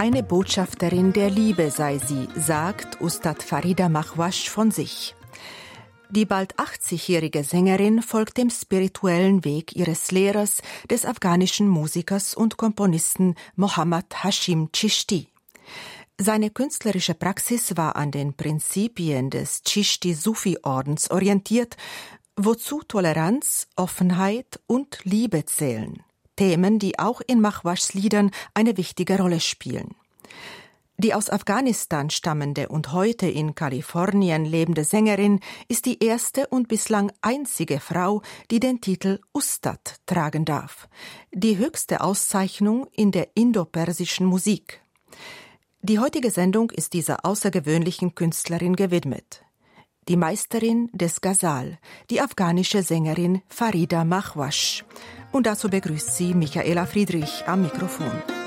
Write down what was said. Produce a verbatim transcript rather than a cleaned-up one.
Eine Botschafterin der Liebe sei sie, sagt Ustad Farida Mahwash von sich. Die bald achtzigjährige Sängerin folgt dem spirituellen Weg ihres Lehrers, des afghanischen Musikers und Komponisten Mohammad Hashim Chishti. Seine künstlerische Praxis war an den Prinzipien des Chishti-Sufi-Ordens orientiert, wozu Toleranz, Offenheit und Liebe zählen. Themen, die auch in Mahwashs Liedern eine wichtige Rolle spielen. Die aus Afghanistan stammende und heute in Kalifornien lebende Sängerin ist die erste und bislang einzige Frau, die den Titel Ustad tragen darf, die höchste Auszeichnung in der indo-persischen Musik. Die heutige Sendung ist dieser außergewöhnlichen Künstlerin gewidmet. Die Meisterin des Ghazal, die afghanische Sängerin Farida Mahwash. Und dazu begrüßt sie Michaela Friedrich am Mikrofon.